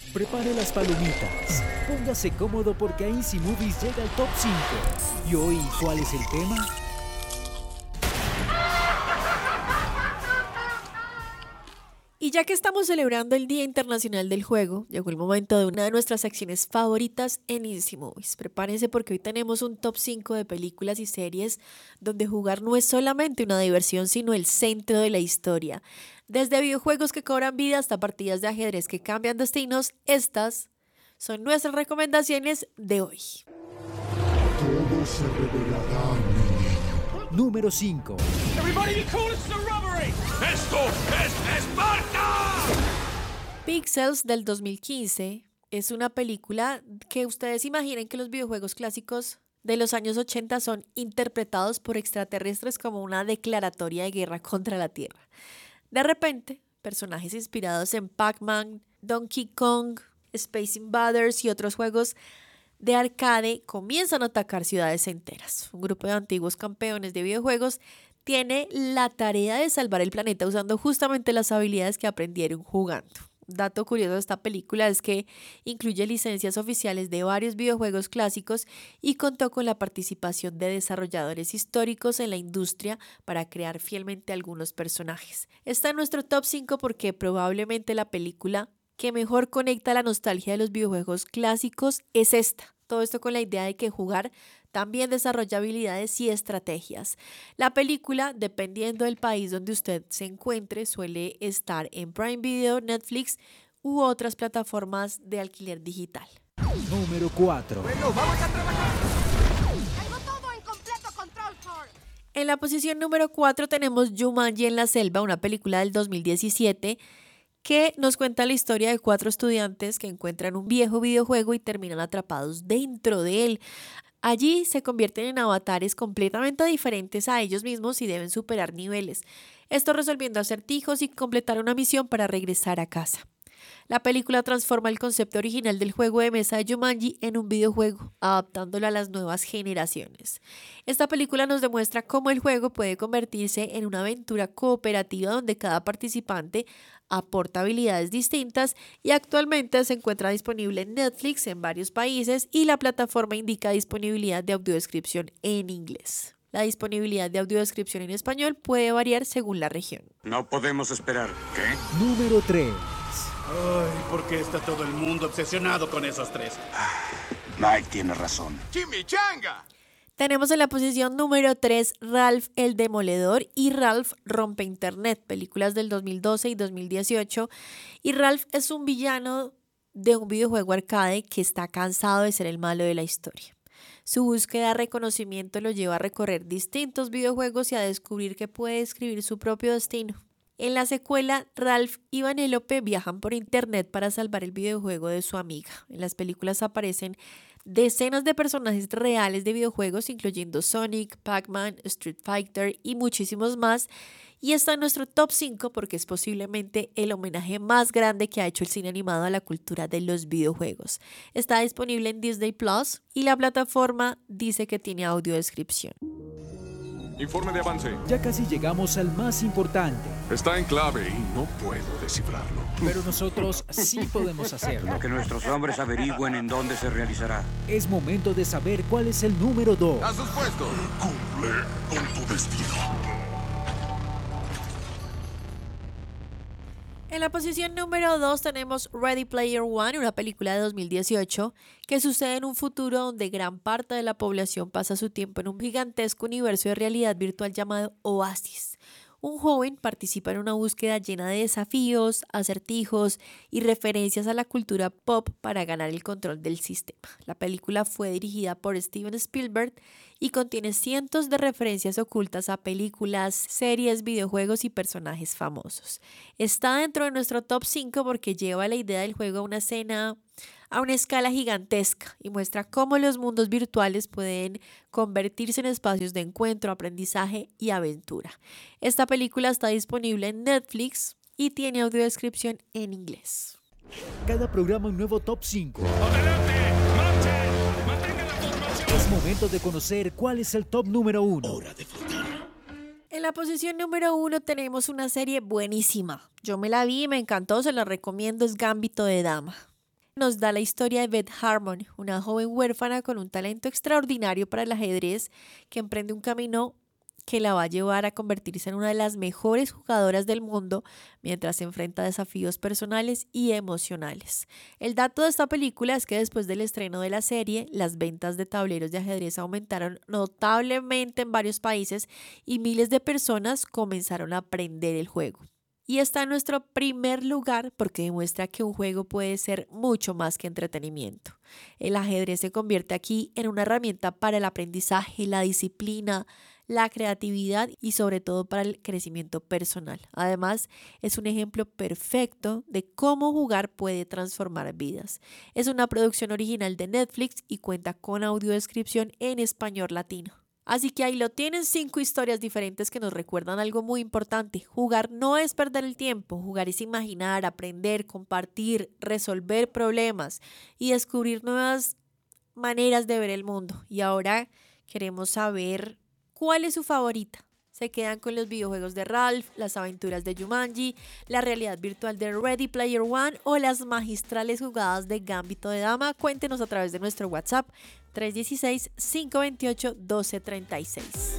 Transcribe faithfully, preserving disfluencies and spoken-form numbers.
Prepare las palomitas, póngase cómodo porque a Easy Movies llega el top cinco. ¿Y hoy cuál es el tema? Y ya que estamos celebrando el Día Internacional del Juego, llegó el momento de una de nuestras secciones favoritas en Easy Movies. Prepárense porque hoy tenemos un top cinco de películas y series donde jugar no es solamente una diversión, sino el centro de la historia. Desde videojuegos que cobran vida hasta partidas de ajedrez que cambian destinos, estas son nuestras recomendaciones de hoy. Todo se revelará, mi niño. Número cinco. ¡Esto es Esparta! Pixels del dos mil quince es una película que ustedes imaginen que los videojuegos clásicos de los años ochenta son interpretados por extraterrestres como una declaratoria de guerra contra la Tierra. De repente, personajes inspirados en Pac-Man, Donkey Kong, Space Invaders y otros juegos de arcade comienzan a atacar ciudades enteras. Un grupo de antiguos campeones de videojuegos tiene la tarea de salvar el planeta usando justamente las habilidades que aprendieron jugando. Dato curioso de esta película es que incluye licencias oficiales de varios videojuegos clásicos y contó con la participación de desarrolladores históricos en la industria para crear fielmente algunos personajes. Está en nuestro top cinco porque probablemente la película que mejor conecta la nostalgia de los videojuegos clásicos es esta. Todo esto con la idea de que jugar también desarrolla habilidades y estrategias. La película, dependiendo del país donde usted se encuentre, suele estar en Prime Video, Netflix u otras plataformas de alquiler digital. Número cuatro. Bueno, vamos a trabajar. Tengo todo en completo control, Ford. En la posición número cuatro tenemos Jumanji en la selva, una película del dos mil diecisiete que nos cuenta la historia de cuatro estudiantes que encuentran un viejo videojuego y terminan atrapados dentro de él. Allí se convierten en avatares completamente diferentes a ellos mismos y deben superar niveles. Esto resolviendo acertijos y completar una misión para regresar a casa. La película transforma el concepto original del juego de mesa de Jumanji en un videojuego, adaptándolo a las nuevas generaciones. Esta película nos demuestra cómo el juego puede convertirse en una aventura cooperativa donde cada participante aporta habilidades distintas y actualmente se encuentra disponible en Netflix en varios países y la plataforma indica disponibilidad de audiodescripción en inglés. La disponibilidad de audiodescripción en español puede variar según la región. No podemos esperar. ¿Qué? Número tres. Ay, ¿por qué está todo el mundo obsesionado con esos tres? Mike tiene razón. ¡Chimichanga! Tenemos en la posición número tres Ralph el Demoledor y Ralph Rompe Internet, películas del dos mil doce y dos mil dieciocho. Y Ralph es un villano de un videojuego arcade que está cansado de ser el malo de la historia. Su búsqueda de reconocimiento lo lleva a recorrer distintos videojuegos y a descubrir que puede escribir su propio destino. En la secuela, Ralph y Vanellope viajan por internet para salvar el videojuego de su amiga. En las películas aparecen decenas de personajes reales de videojuegos, incluyendo Sonic, Pac-Man, Street Fighter y muchísimos más. Y está en nuestro top cinco porque es posiblemente el homenaje más grande que ha hecho el cine animado a la cultura de los videojuegos. Está disponible en Disney Plus y la plataforma dice que tiene audiodescripción. Informe de avance. Ya casi llegamos al más importante. Está en clave y no puedo descifrarlo. Pero nosotros sí podemos hacerlo. Que nuestros hombres averigüen en dónde se realizará. Es momento de saber cuál es el número dos. ¡A sus puestos! Cumple con tu destino. En la posición número dos tenemos Ready Player One, una película de dos mil dieciocho que sucede en un futuro donde gran parte de la población pasa su tiempo en un gigantesco universo de realidad virtual llamado Oasis. Un joven participa en una búsqueda llena de desafíos, acertijos y referencias a la cultura pop para ganar el control del sistema. La película fue dirigida por Steven Spielberg y contiene cientos de referencias ocultas a películas, series, videojuegos y personajes famosos. Está dentro de nuestro top cinco porque lleva la idea del juego a una escena a una escala gigantesca y muestra cómo los mundos virtuales pueden convertirse en espacios de encuentro, aprendizaje y aventura. Esta película está disponible en Netflix y tiene audiodescripción en inglés. Cada programa un nuevo top cinco. ¡Adelante! ¡Marchen! ¡Mantengan la formación! Es momento de conocer cuál es el top número uno. Hora de flotar. En la posición número uno tenemos una serie buenísima. Yo me la vi y me encantó, se la recomiendo, es Gambito de Dama. nos da la historia de Beth Harmon, una joven huérfana con un talento extraordinario para el ajedrez que emprende un camino que la va a llevar a convertirse en una de las mejores jugadoras del mundo mientras se enfrenta a desafíos personales y emocionales. El dato de esta película es que después del estreno de la serie, las ventas de tableros de ajedrez aumentaron notablemente en varios países y miles de personas comenzaron a aprender el juego. Y está en nuestro primer lugar porque demuestra que un juego puede ser mucho más que entretenimiento. El ajedrez se convierte aquí en una herramienta para el aprendizaje, la disciplina, la creatividad y sobre todo para el crecimiento personal. Además, es un ejemplo perfecto de cómo jugar puede transformar vidas. Es una producción original de Netflix y cuenta con audiodescripción en español latino. Así que ahí lo tienen, cinco historias diferentes que nos recuerdan algo muy importante. Jugar no es perder el tiempo, jugar es imaginar, aprender, compartir, resolver problemas y descubrir nuevas maneras de ver el mundo. Y ahora queremos saber cuál es su favorita. ¿Se quedan con los videojuegos de Ralph, las aventuras de Jumanji, la realidad virtual de Ready Player One o las magistrales jugadas de Gambito de Dama? Cuéntenos a través de nuestro WhatsApp tres uno seis, cinco dos ocho, uno dos tres seis.